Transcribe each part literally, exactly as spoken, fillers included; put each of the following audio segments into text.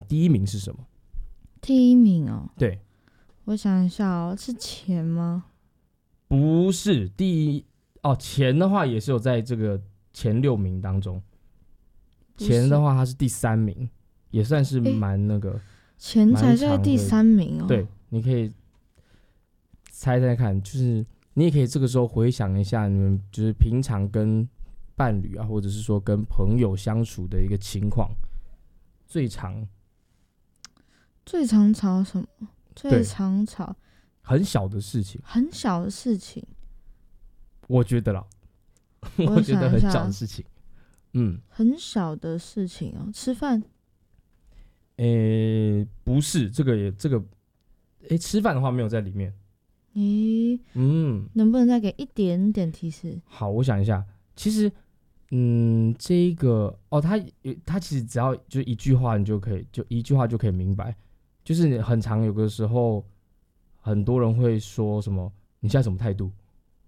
第一名是什么？ 第一名哦， 对， 我想一下哦，是钱吗？ 不是第一哦，钱的话也是有在这个前六名当中。钱的话，它是第三名，也算是蛮那个。 钱才在第三名哦。 对，你可以猜猜看，就是你也可以这个时候回想一下，你们就是平常跟伴侣啊，或者是说跟朋友相处的一个情况，最常最常吵什么？最常吵很小的事情， 很小的事情， 我觉得啦， 我, 我觉得很小的事情，嗯， 很小的事情哦，吃饭。 诶，不是，这个也这个，诶，吃饭的话没有在里面。 咦， 嗯， 能不能再给一点点提示？ 好，我想一下，其实，嗯，这一个哦，他他其实只要就一句话，你就可以就一句话就可以明白，就是很常有的时候，很多人会说什么，你现在什么态度？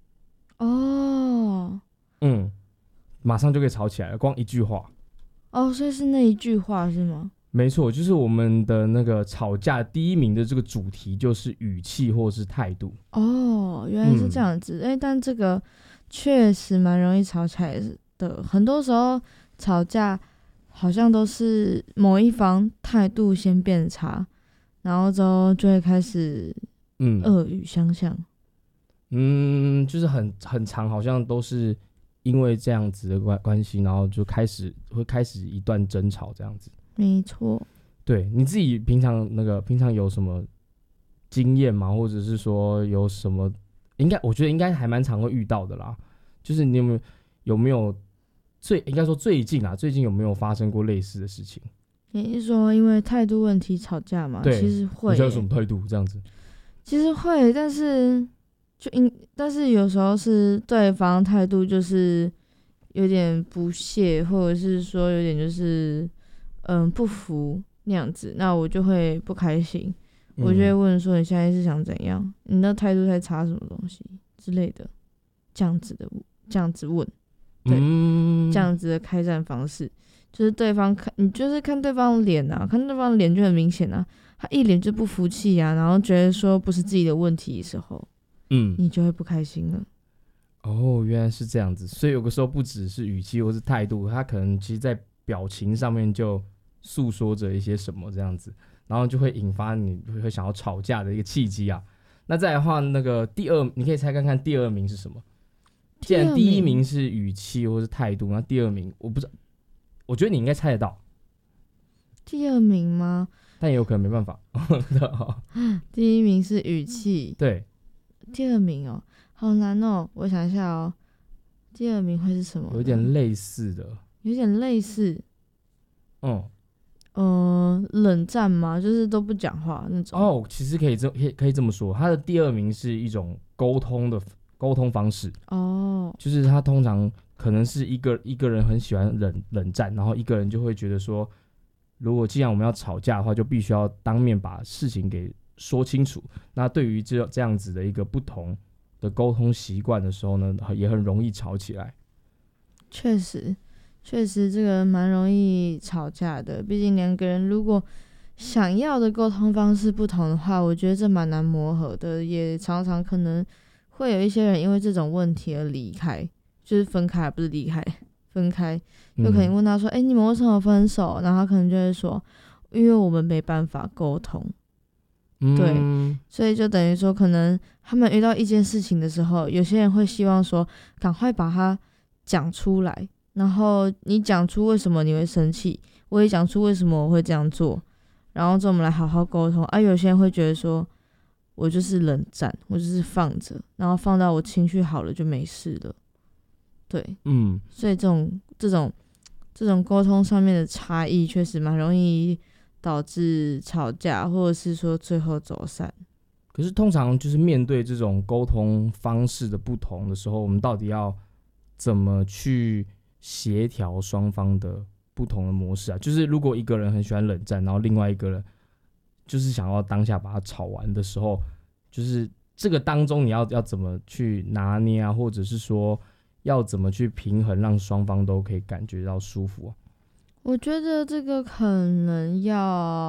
哦， 嗯，马上就可以吵起来了，光一句话。 哦，所以是那一句话是吗？ 没错，就是我们的那个吵架第一名的这个主题就是语气或是态度。 哦，原来是这样子。哎、嗯欸，但这个确实蛮容易吵起来的。很多时候吵架好像都是某一方态度先变差，然后之后就会开始嗯恶语相向。 嗯，就是很很长，好像都是因为这样子的关关系，然后就开始会开始一段争吵这样子。 没错， 对，你自己平常那个平常有什么经验吗？或者是说有什么？应该我觉得应该还蛮常会遇到的啦。就是你有没有有没有最应该说最近啊，最近有没有发生过类似的事情？ 你是说因为态度问题吵架吗？ 对， 其实会、欸。 你有什么态度这样子？ 其实会，但是就应但是有时候是对方态度就是有点不屑，或者是说有点就是。嗯，不服那样子，那我就会不开心，嗯、我就会问说你现在是想怎样？你的态度在差什么东西之类的，这样子的，这样子问，对，嗯、这样子的开战方式，就是对方看你就是看对方脸啊，看对方脸就很明显啊，他一脸就不服气啊，然后觉得说不是自己的问题的时候，嗯，你就会不开心了。 哦，原来是这样子，所以有个时候不只是语气或是态度，他可能其实在表情上面就诉说着一些什么这样子，然后就会引发你会想要吵架的一个契机啊。那再来的话，那个第二，你可以猜看看第二名是什么？既然第一名是语气或是态度，那第二名我不知道，我觉得你应该猜得到。 第二名吗？ 但也有可能没办法。 第一名是语气， 对。 第二名哦，好难哦，我想一下哦，第二名会是什么？ 有点类似的， 有点类似， 嗯。 呃，冷战吗？就是都不讲话那种。 哦，其实可以这可以可以这么说，他的第二名是一种沟通的沟通方式。哦，就是他通常可能是一个一个人很喜欢冷冷战，然后一个人就会觉得说，如果既然我们要吵架的话，就必须要当面把事情给说清楚。那对于这这样子的一个不同的沟通习惯的时候呢，也很容易吵起来。 确实。确实，这个蛮容易吵架的。毕竟两个人如果想要的沟通方式不同的话，我觉得这蛮难磨合的。也常常可能会有一些人因为这种问题而离开，就是分开，不是离开，分开。就可能问他说：“哎、嗯欸，你们为什么分手？”然后他可能就会说：“因为我们没办法沟通。嗯”对，所以就等于说，可能他们遇到一件事情的时候，有些人会希望说，赶快把它讲出来。然后你讲出为什么你会生气，我也讲出为什么我会这样做，然后这我们来好好沟通啊。有些人会觉得说，我就是冷战，我就是放着，然后放到我情绪好了就没事了。对，嗯，所以这种这种这种沟通上面的差异，确实蛮容易导致吵架，或者是说最后走散。 可是通常就是面对这种沟通方式的不同的时候，我们到底要怎么去协调双方的不同的模式啊？就是如果一个人很喜欢冷战，然后另外一个人就是想要当下把它吵完的时候，就是这个当中你要要怎么去拿捏啊，或者是说要怎么去平衡，让双方都可以感觉到舒服啊？ 我觉得这个可能要